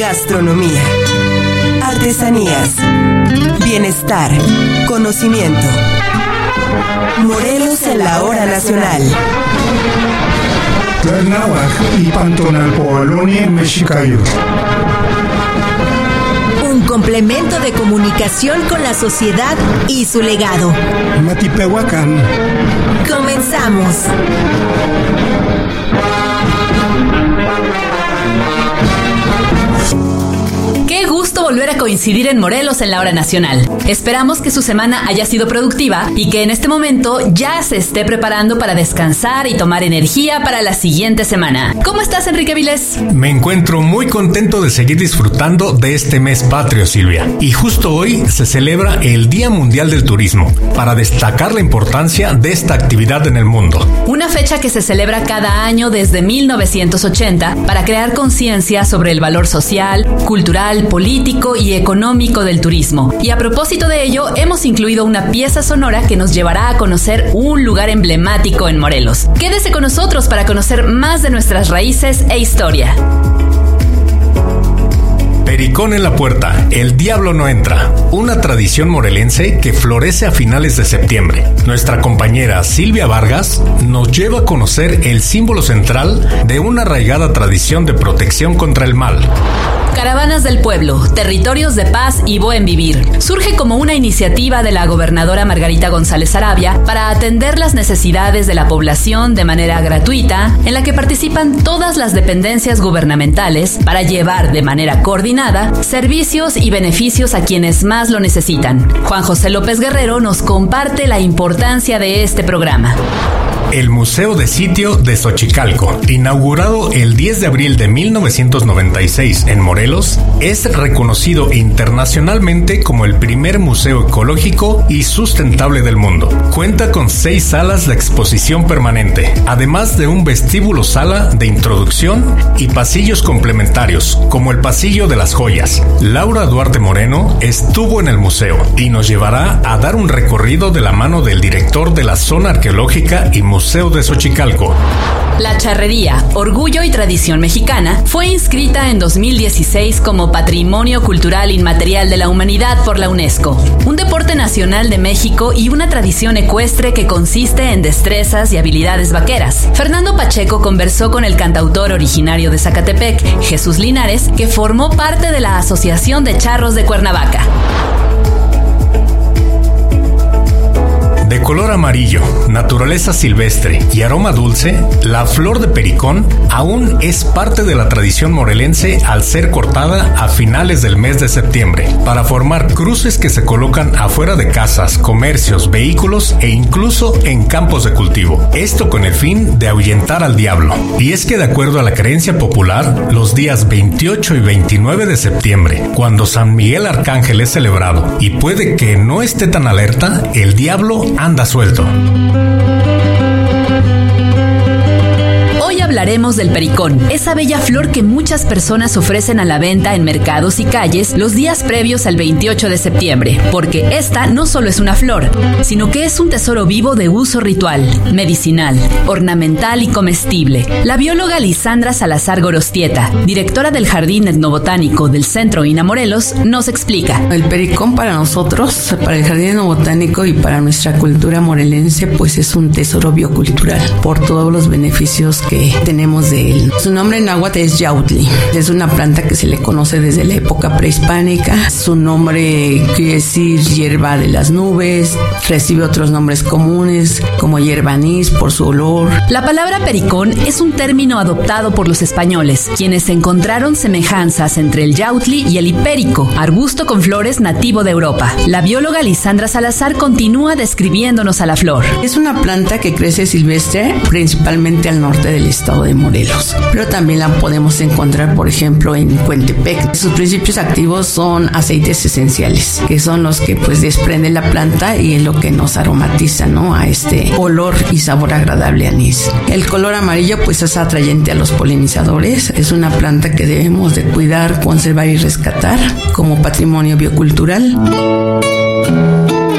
gastronomía, artesanías, bienestar, conocimiento. Morelos en la hora nacional. Tlalnáhuac y Pantonalpoaloni Mexicayo. Un complemento de comunicación con la sociedad y su legado. Matipehuacán. Comenzamos. Qué gusto volver a coincidir en Morelos en la hora nacional. Esperamos que su semana haya sido productiva y que en este momento ya se esté preparando para descansar y tomar energía para la siguiente semana. ¿Cómo estás, Enrique Vilés? Me encuentro muy contento de seguir disfrutando de este mes patrio, Silvia. Y justo hoy se celebra el Día Mundial del Turismo, para destacar la importancia de esta actividad en el mundo. Una fecha que se celebra cada año desde 1980 para crear conciencia sobre el valor social, cultural, político y económico del turismo. Y a propósito de ello, hemos incluido una pieza sonora que nos llevará a conocer un lugar emblemático en Morelos. Quédese con nosotros para conocer más de nuestras raíces e historia. Pericón en la puerta, el diablo no entra. Una tradición morelense que florece a finales de septiembre. Nuestra compañera Silvia Vargas nos lleva a conocer el símbolo central de una arraigada tradición de protección contra el mal. Caravanas del Pueblo, territorios de paz y buen vivir. Surge como una iniciativa de la gobernadora Margarita González Arabia para atender las necesidades de la población de manera gratuita, en la que participan todas las dependencias gubernamentales para llevar de manera coordinada servicios y beneficios a quienes más lo necesitan. Juan José López Guerrero nos comparte la importancia de este programa. El Museo de Sitio de Xochicalco, inaugurado el 10 de abril de 1996 en Morelos, es reconocido internacionalmente como el primer museo ecológico y sustentable del mundo. Cuenta con 6 salas de exposición permanente, además de un vestíbulo sala de introducción y pasillos complementarios, como el Pasillo de las Joyas. Laura Duarte Moreno estuvo en el museo y nos llevará a dar un recorrido de la mano del director de la Zona Arqueológica y Museo de Xochicalco. La charrería, orgullo y tradición mexicana, fue inscrita en 2016 como Patrimonio Cultural Inmaterial de la Humanidad por la UNESCO, un deporte nacional de México y una tradición ecuestre que consiste en destrezas y habilidades vaqueras. Fernando Pacheco conversó con el cantautor originario de Zacatepec, Jesús Linares, que formó parte de la Asociación de Charros de Cuernavaca. De color amarillo, naturaleza silvestre y aroma dulce, la flor de pericón aún es parte de la tradición morelense al ser cortada a finales del mes de septiembre para formar cruces que se colocan afuera de casas, comercios, vehículos e incluso en campos de cultivo. Esto con el fin de ahuyentar al diablo. Y es que de acuerdo a la creencia popular, los días 28 y 29 de septiembre, cuando San Miguel Arcángel es celebrado y puede que no esté tan alerta, el diablo anda suelto. Hablaremos del pericón, esa bella flor que muchas personas ofrecen a la venta en mercados y calles los días previos al 28 de septiembre, porque esta no solo es una flor, sino que es un tesoro vivo de uso ritual, medicinal, ornamental y comestible. La bióloga Lisandra Salazar Gorostieta, directora del Jardín Etnobotánico del Centro INA Morelos, nos explica. El pericón para nosotros, para el Jardín Etnobotánico y para nuestra cultura morelense, pues es un tesoro biocultural por todos los beneficios que tenemos de él. Su nombre en náhuatl es yautli. Es una planta que se le conoce desde la época prehispánica. Su nombre quiere decir hierba de las nubes. Recibe otros nombres comunes como hierba anís por su olor. La palabra pericón es un término adoptado por los españoles, quienes encontraron semejanzas entre el yautli y el hipérico, arbusto con flores nativo de Europa. La bióloga Lisandra Salazar continúa describiéndonos a la flor. Es una planta que crece silvestre principalmente al norte del estado de Morelos, pero también la podemos encontrar, por ejemplo, en Cuentepec. Sus principios activos son aceites esenciales, que son los que pues desprende la planta y es lo que nos aromatiza, ¿no?, a este olor y sabor agradable a anís. El color amarillo pues es atrayente a los polinizadores. Es una planta que debemos de cuidar, conservar y rescatar como patrimonio biocultural.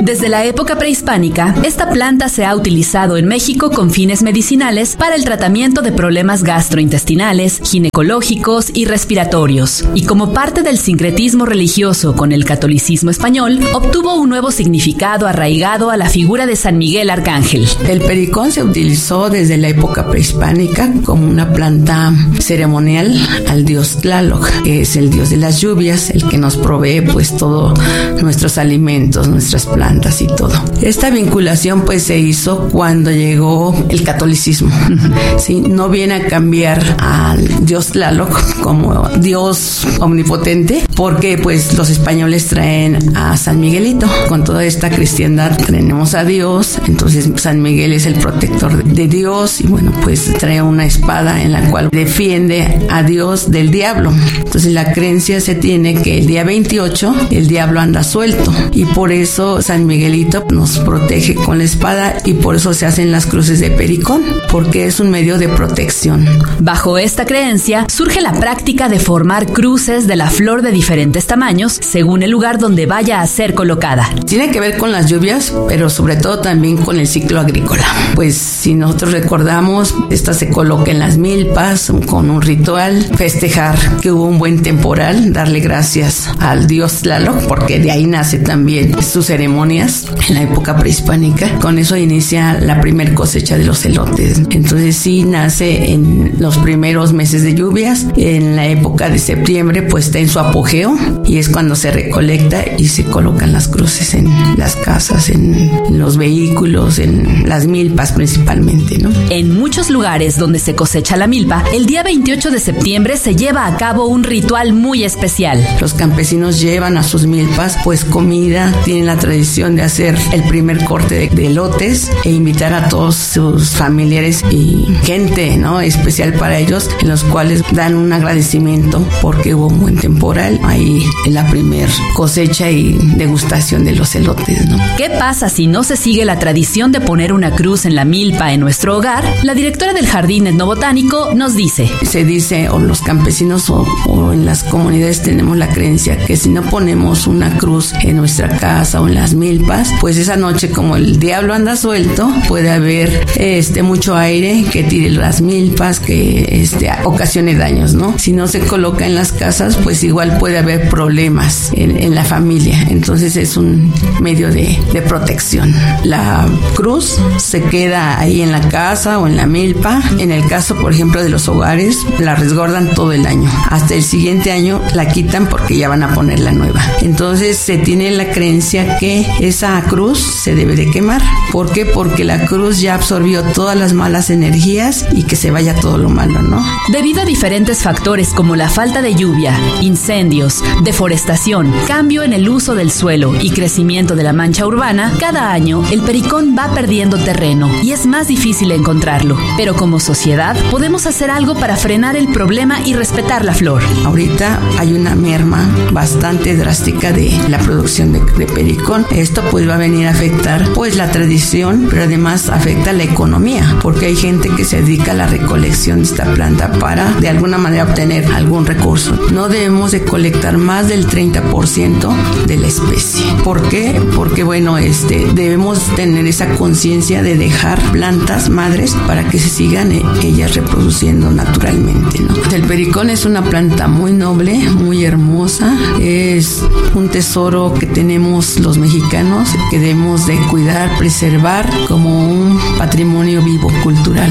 Desde la época prehispánica, esta planta se ha utilizado en México con fines medicinales para el tratamiento de problemas gastrointestinales, ginecológicos y respiratorios. Y como parte del sincretismo religioso con el catolicismo español, obtuvo un nuevo significado arraigado a la figura de San Miguel Arcángel. El pericón se utilizó desde la época prehispánica como una planta ceremonial al dios Tlaloc, que es el dios de las lluvias, el que nos provee pues todos nuestros alimentos, nuestras plantas y todo. Esta vinculación pues se hizo cuando llegó el catolicismo. Sí, no viene a cambiar al dios Tlaloc como dios omnipotente, porque pues los españoles traen a San Miguelito. Con toda esta cristiandad tenemos a Dios, entonces San Miguel es el protector de Dios y bueno, pues trae una espada en la cual defiende a Dios del diablo. Entonces la creencia se tiene que el día 28 el diablo anda suelto y por eso San Miguelito nos protege con la espada y por eso se hacen las cruces de pericón, porque es un medio de protección. Bajo esta creencia surge la práctica de formar cruces de la flor de diferentes tamaños según el lugar donde vaya a ser colocada. Tiene que ver con las lluvias, pero sobre todo también con el ciclo agrícola. Pues si nosotros recordamos, esta se coloca en las milpas con un ritual, festejar que hubo un buen temporal, darle gracias al dios Tlaloc, porque de ahí nace también sus ceremonias en la época prehispánica. Con eso inicia la primer cosecha de los elotes. Entonces sí nace en los primeros meses de lluvias, en la época de septiembre pues está en su apogeo y es cuando se recolecta y se colocan las cruces en las casas, en los vehículos, en las milpas principalmente, ¿no? En muchos lugares donde se cosecha la milpa, el día 28 de septiembre se lleva a cabo un ritual muy especial. Los campesinos llevan a sus milpas pues comida, tienen la tradición de hacer el primer corte de elotes e invitar a todos sus familiares y gente, ¿no?, especial para ellos, en los cuales dan un agradecimiento porque hubo un buen temporal ahí en la primer cosecha y degustación de los elotes, ¿no? ¿Qué pasa si no se sigue la tradición de poner una cruz en la milpa en nuestro hogar? La directora del Jardín Etnobotánico nos dice. Se dice, o los campesinos o en las comunidades tenemos la creencia que si no ponemos una cruz en nuestra casa o en las milpas, pues esa noche como el diablo anda suelto, puede haber mucho aire que tire las milpas, que ocasione daños, ¿no? Si no se coloca en las casas, pues igual puede haber problemas en la familia. Entonces es un medio de protección. La cruz se queda ahí en la casa o en la milpa. En el caso, por ejemplo, de los hogares, la resguardan todo el año. Hasta el siguiente año la quitan porque ya van a poner la nueva. Entonces se tiene la creencia que esa cruz se debe de quemar. ¿Por qué? Porque la cruz ya absorbió todas las malas energías y que se vaya todo lo malo, ¿no? Debido a diferentes factores como la falta de lluvia, incendios, deforestación, cambio en el uso del suelo y crecimiento de la mancha urbana, cada año el pericón va perdiendo terreno y es más difícil encontrarlo. Pero como sociedad podemos hacer algo para frenar el problema y respetar la flor. Ahorita hay una merma bastante drástica de la producción de pericón. Esto pues va a venir a afectar pues la tradición, pero además afecta la economía, porque hay gente que se dedica a la recolección de esta planta para de alguna manera obtener algún recurso. No debemos de colectar más del 30% de la especie. ¿Por qué? Porque bueno, debemos tener esa conciencia de dejar plantas madres para que se sigan ellas reproduciendo naturalmente, ¿no? El pericón es una planta muy noble, muy hermosa, es un tesoro que tenemos los mexicanos que debemos de cuidar, preservar como un patrimonio vivo cultural.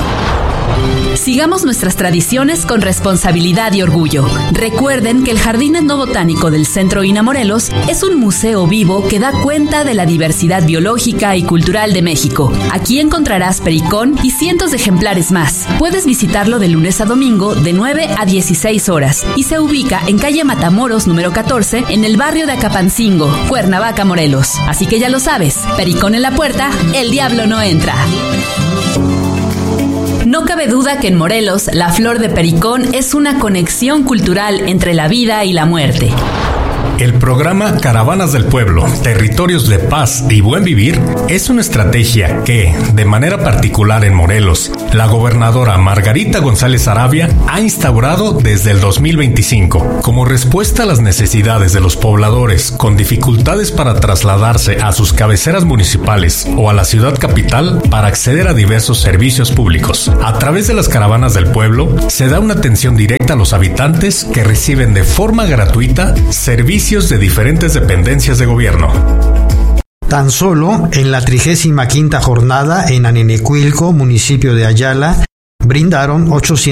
Sigamos nuestras tradiciones con responsabilidad y orgullo. Recuerden que el Jardín Etnobotánico del Centro INA Morelos es un museo vivo que da cuenta de la diversidad biológica y cultural de México. Aquí encontrarás pericón y cientos de ejemplares más. Puedes visitarlo de lunes a domingo de 9 a 16 horas y se ubica en calle Matamoros número 14 en el barrio de Acapancingo, Cuernavaca, Morelos. Así que ya lo sabes, pericón en la puerta, el diablo no entra. No cabe duda que en Morelos la flor de pericón es una conexión cultural entre la vida y la muerte. El programa Caravanas del Pueblo, Territorios de Paz y Buen Vivir es una estrategia que, de manera particular en Morelos, la gobernadora Margarita González Arabia ha instaurado desde el 2025. Como respuesta a las necesidades de los pobladores con dificultades para trasladarse a sus cabeceras municipales o a la ciudad capital para acceder a diversos servicios públicos. A través de las caravanas del pueblo se da una atención directa a los habitantes que reciben de forma gratuita servicios de diferentes dependencias de gobierno. Tan solo en la 35ª jornada en Anenecuilco, municipio de Ayala, brindaron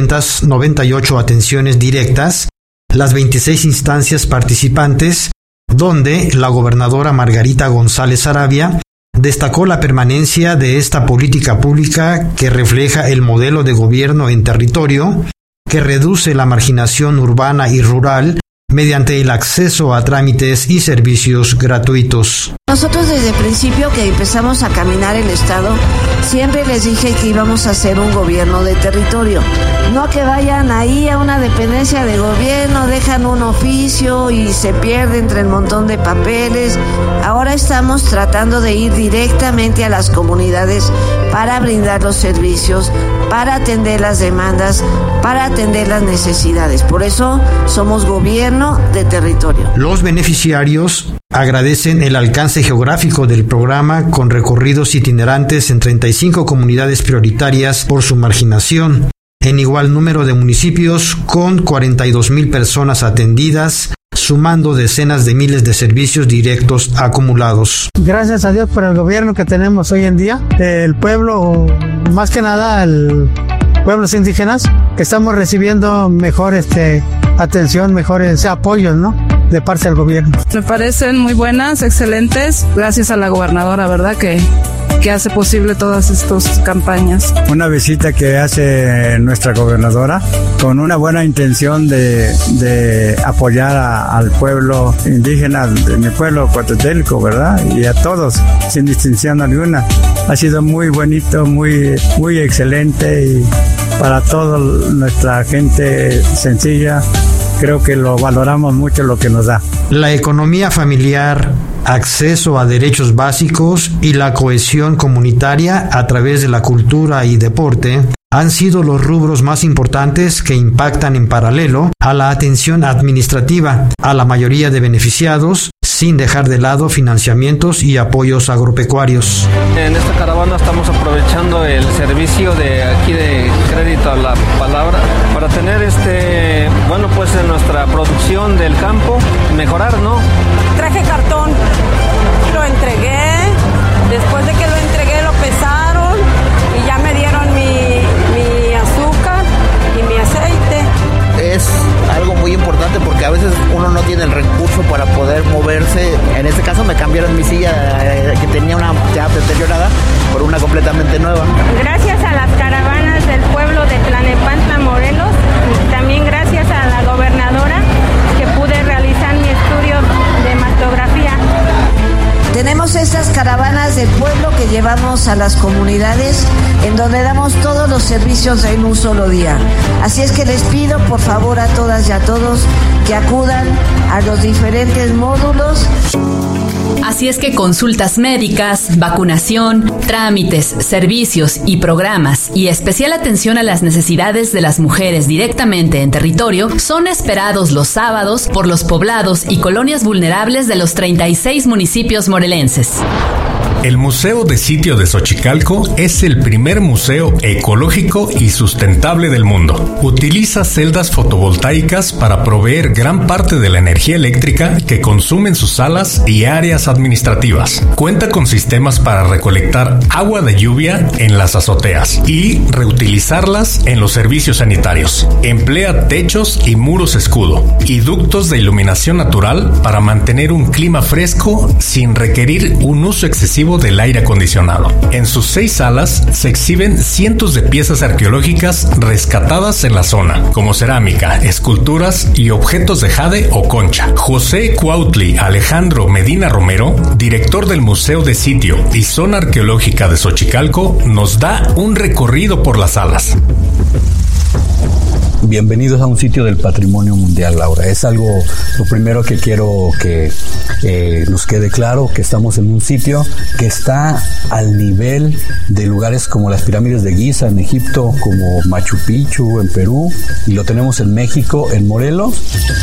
898 atenciones directas, las 26 instancias participantes, donde la gobernadora Margarita González Arabia destacó la permanencia de esta política pública que refleja el modelo de gobierno en territorio, que reduce la marginación urbana y rural mediante el acceso a trámites y servicios gratuitos. Nosotros desde el principio que empezamos a caminar el Estado, siempre les dije que íbamos a hacer un gobierno de territorio. No que vayan ahí a una dependencia de gobierno, dejan un oficio y se pierde entre el montón de papeles. Ahora estamos tratando de ir directamente a las comunidades para brindar los servicios, para atender las demandas, para atender las necesidades. Por eso somos gobierno de territorio. Los beneficiarios agradecen el alcance geográfico del programa con recorridos itinerantes en 35 comunidades prioritarias por su marginación, en igual número de municipios con 42,000 personas atendidas, sumando decenas de miles de servicios directos acumulados. Gracias a Dios por el gobierno que tenemos hoy en día, el pueblo, más que nada el pueblos indígenas, que estamos recibiendo mejor atención, mejores apoyos, ¿no?, de parte del gobierno. Me parecen muy buenas, excelentes, gracias a la gobernadora, ¿verdad?, que hace posible todas estas campañas. Una visita que hace nuestra gobernadora con una buena intención de apoyar al pueblo indígena de mi pueblo Coatetelco, ¿verdad?, y a todos, sin distinción alguna. Ha sido muy bonito, muy excelente, y para toda nuestra gente sencilla, creo que lo valoramos mucho lo que nos da. La economía familiar, acceso a derechos básicos y la cohesión comunitaria a través de la cultura y deporte han sido los rubros más importantes que impactan en paralelo a la atención administrativa a la mayoría de beneficiados, sin dejar de lado financiamientos y apoyos agropecuarios. En esta caravana estamos aprovechando el servicio de aquí de Crédito a la Palabra para tener pues en nuestra producción del campo mejorar, ¿no? Traje cartón, lo entregué, después de que lo entregué lo pesaron y ya me dieron mi azúcar y mi aceite. Es algo muy importante porque a veces uno no tiene el recurso para poder moverse. En este caso me cambiaron mi silla que tenía una ya deteriorada por una completamente nueva. Gracias a las caravanas del pueblo de Tlanepantla, Morelos, y también gracias a la gobernadora que pude realizar mi estudio de mastografía. Tenemos estas caravanas del pueblo que llevamos a las comunidades en donde damos todos los servicios en un solo día. Así es que les pido por favor a todas y a todos que acudan a los diferentes módulos. Así es que consultas médicas, vacunación, trámites, servicios y programas y especial atención a las necesidades de las mujeres directamente en territorio son esperados los sábados por los poblados y colonias vulnerables de los 36 municipios morelenses. El Museo de Sitio de Xochicalco es el primer museo ecológico y sustentable del mundo. Utiliza celdas fotovoltaicas para proveer gran parte de la energía eléctrica que consumen sus salas y áreas administrativas. Cuenta con sistemas para recolectar agua de lluvia en las azoteas y reutilizarlas en los servicios sanitarios. Emplea techos y muros escudo y ductos de iluminación natural para mantener un clima fresco sin requerir un uso excesivo del aire acondicionado. En sus 6 salas se exhiben cientos de piezas arqueológicas rescatadas en la zona, como cerámica, esculturas y objetos de jade o concha. José Cuautli Alejandro Medina Romero, director del Museo de Sitio y Zona Arqueológica de Xochicalco, nos da un recorrido por las salas. Bienvenidos a un sitio del patrimonio mundial, Laura. Es algo, lo primero que quiero que nos quede claro, que estamos en un sitio que está al nivel de lugares como las pirámides de Giza en Egipto, como Machu Picchu en Perú, y lo tenemos en México, en Morelos.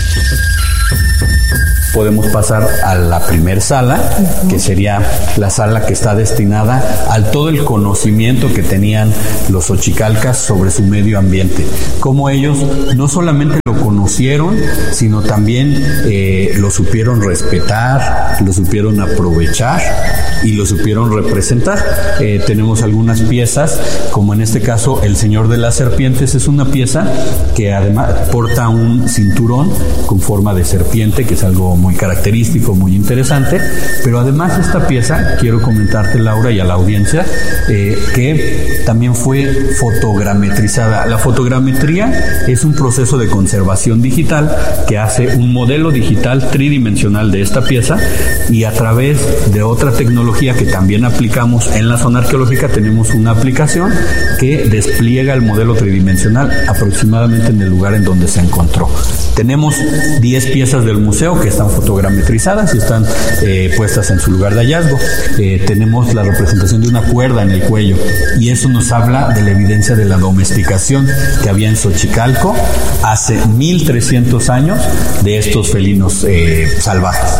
Podemos pasar a la primer sala, que sería la sala que está destinada a todo el conocimiento que tenían los xochicalcas sobre su medio ambiente. Cómo ellos no solamente lo conocieron, sino también lo supieron respetar, lo supieron aprovechar y lo supieron representar. Tenemos algunas piezas, como en este caso el Señor de las Serpientes. Es una pieza que además porta un cinturón con forma de serpiente, que es algo muy característico, muy interesante. Pero además esta pieza, quiero comentarte, Laura, y a la audiencia, que también fue fotogrametrizada. La fotogrametría es un proceso de conservación digital que hace un modelo digital tridimensional de esta pieza, y a través de otra tecnología que también aplicamos en la zona arqueológica, tenemos una aplicación que despliega el modelo tridimensional aproximadamente en el lugar en donde se encontró. Tenemos 10 piezas del museo que están fotogrametrizadas y están puestas en su lugar de hallazgo. Tenemos la representación de una cuerda en el cuello, y eso nos habla de la evidencia de la domesticación que había en Xochicalco hace 1300 años de estos felinos salvajes.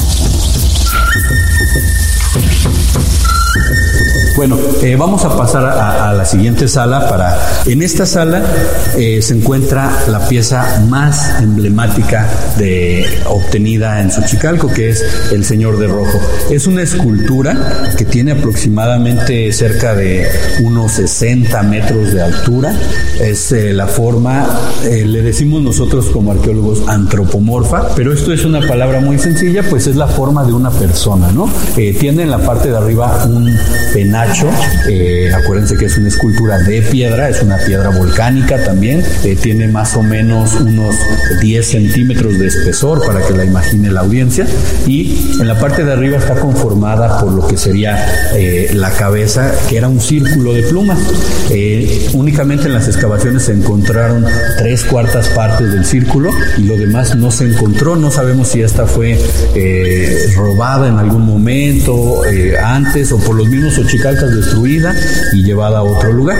Bueno, vamos a pasar a la siguiente sala. En esta sala se encuentra la pieza más emblemática obtenida en Xochicalco, que es el Señor de Rojo. Es una escultura que tiene aproximadamente cerca de unos 60 metros de altura. Es la forma, le decimos nosotros como arqueólogos, antropomorfa, pero esto es una palabra muy sencilla, pues es la forma de una persona, ¿no? Tiene en la parte de arriba un penacho. Acuérdense que es una escultura de piedra, es una piedra volcánica también, tiene más o menos unos 10 centímetros de espesor, para que la imagine la audiencia, y en la parte de arriba está conformada por lo que sería la cabeza, que era un círculo de plumas. Únicamente en las excavaciones se encontraron 3/4 partes del círculo, y lo demás no se encontró. No sabemos si esta fue robada en algún momento antes, o por los mismos xochicalcas destruida y llevada a otro lugar.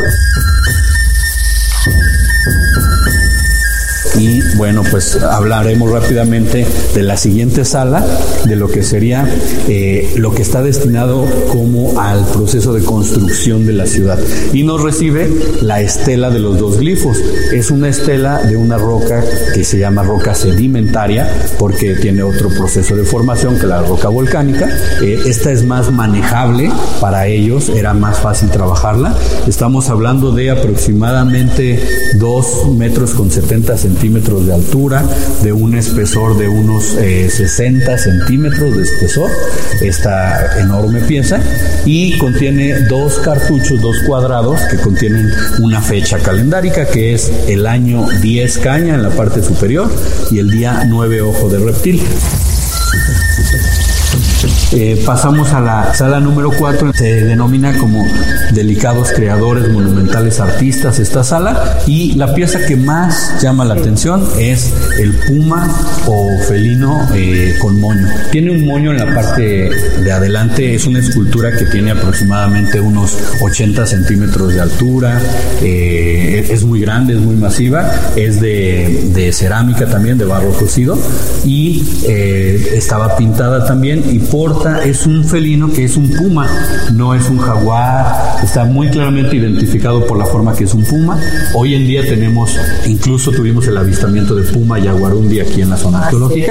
Y bueno, pues hablaremos rápidamente de la siguiente sala, de lo que sería lo que está destinado como al proceso de construcción de la ciudad. Y nos recibe la estela de los 2 glifos. Es una estela de una roca que se llama roca sedimentaria, porque tiene otro proceso de formación que la roca volcánica. Esta es más manejable para ellos, era más fácil trabajarla. Estamos hablando de aproximadamente 2,70 metros de altura, de un espesor de unos 60 centímetros de espesor, esta enorme pieza, y contiene 2 cartuchos, 2 cuadrados que contienen una fecha calendárica, que es el año 10 caña en la parte superior y el día 9 ojo de reptil. Pasamos a la sala número 4, se denomina como Delicados Creadores Monumentales Artistas esta sala, y la pieza que más llama la atención es el puma o felino con moño. Tiene un moño en la parte de adelante, es una escultura que tiene aproximadamente unos 80 centímetros de altura, es muy grande, es muy masiva, es de cerámica también, de barro cocido, y estaba pintada también, y es un felino que es un puma, no es un jaguar. Está muy claramente identificado por la forma que es un puma. Hoy en día incluso tuvimos el avistamiento de puma jaguarundi aquí en la zona arqueológica.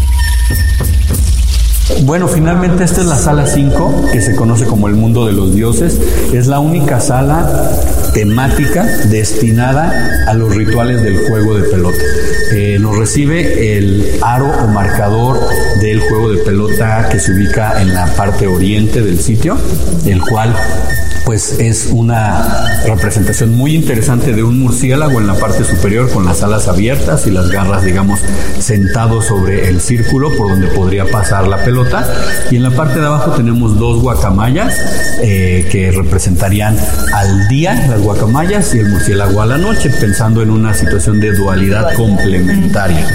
Bueno, finalmente esta es la sala 5, que se conoce como el mundo de los dioses. Es la única sala temática destinada a los rituales del juego de pelota. Nos recibe el aro o marcador del juego de pelota, que se ubica en la parte oriente del sitio, el cual pues es una representación muy interesante de un murciélago en la parte superior, con las alas abiertas y las garras, digamos, sentado sobre el círculo por donde podría pasar la pelota. pelota, y en la parte de abajo tenemos 2 guacamayas que representarían al día las guacamayas y el murciélago a la noche, pensando en una situación de dualidad complementaria.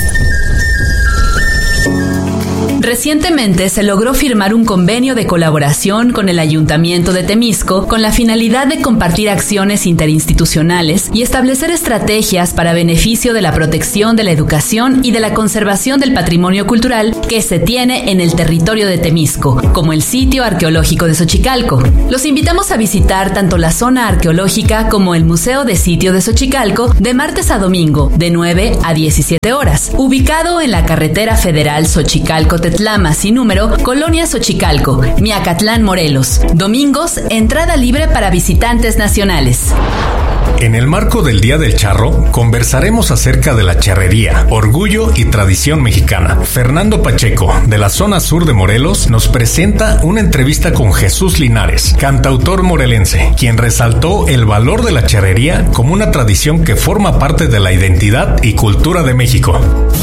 Recientemente se logró firmar un convenio de colaboración con el Ayuntamiento de Temisco con la finalidad de compartir acciones interinstitucionales y establecer estrategias para beneficio de la protección de la educación y de la conservación del patrimonio cultural que se tiene en el territorio de Temisco, como el sitio arqueológico de Xochicalco. Los invitamos a visitar tanto la zona arqueológica como el Museo de Sitio de Xochicalco de martes a domingo, de 9 a 17 horas, ubicado en la carretera federal Xochicalco-Tetlama sin número, Colonia Xochicalco, Miacatlán, Morelos. Domingos, entrada libre para visitantes nacionales. En el marco del Día del Charro, conversaremos acerca de la charrería, orgullo y tradición mexicana. Fernando Pacheco, de la zona sur de Morelos, nos presenta una entrevista con Jesús Linares, cantautor morelense, quien resaltó el valor de la charrería como una tradición que forma parte de la identidad y cultura de México.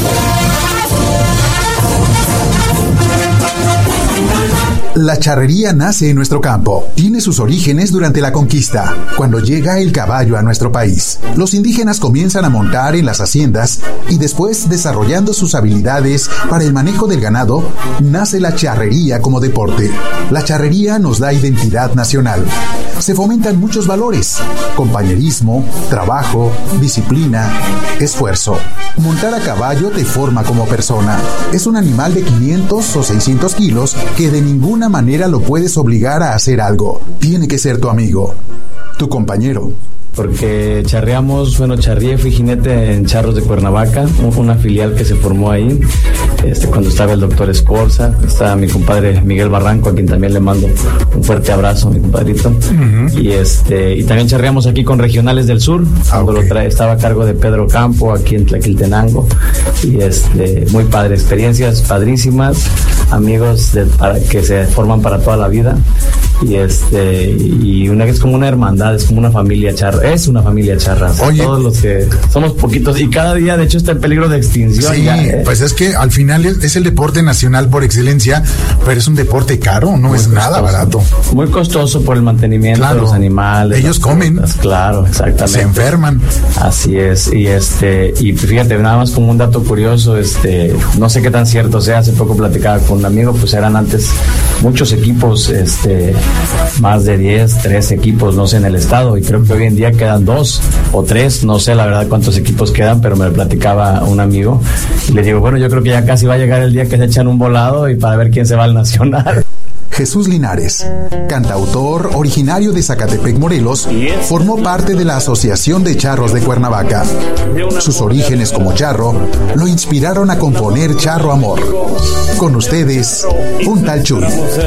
La charrería nace en nuestro campo. Tiene sus orígenes durante la conquista, cuando llega el caballo a nuestro país. Los indígenas comienzan a montar en las haciendas y después, desarrollando sus habilidades para el manejo del ganado, nace la charrería como deporte. La charrería nos da identidad nacional. Se fomentan muchos valores: compañerismo, trabajo, disciplina, esfuerzo. Montar a caballo te forma como persona. Es un animal de 500 o 600 kilos que de ninguna manera lo puedes obligar a hacer algo. Tiene que ser tu amigo, tu compañero. Porque charreé, fui jinete en Charros de Cuernavaca, una filial que se formó ahí, cuando estaba el doctor Escorza, estaba mi compadre Miguel Barranco, a quien también le mando un fuerte abrazo, mi compadrito. Y también charreamos aquí con Regionales del Sur, cuando estaba a cargo de Pedro Campo, aquí en Tlaquiltenango, y muy padre, experiencias padrísimas, amigos que se forman para toda la vida, y es como una hermandad, es como una familia charra. Es una familia charra. Oye, todos los que somos poquitos y cada día de hecho está en peligro de extinción. Sí, pues es que al final es el deporte nacional por excelencia, pero es un deporte caro, no es nada barato. Muy costoso por el mantenimiento de los animales. Ellos comen. Frutas, claro, exactamente. Se enferman. Así es. Y fíjate, nada más como un dato curioso, no sé qué tan cierto sea, hace poco platicaba con un amigo, pues eran antes muchos equipos, más de 10, 13 equipos, no sé, en el estado, y creo que hoy en día quedan 2 o 3, no sé la verdad cuántos equipos quedan, pero me lo platicaba un amigo y le digo, bueno, yo creo que ya casi va a llegar el día que se echan un volado y para ver quién se va al nacional. Jesús Linares, cantautor originario de Zacatepec, Morelos, formó parte de la Asociación de Charros de Cuernavaca. Sus orígenes como charro lo inspiraron a componer Charro Amor. Con ustedes, un tal Chuy.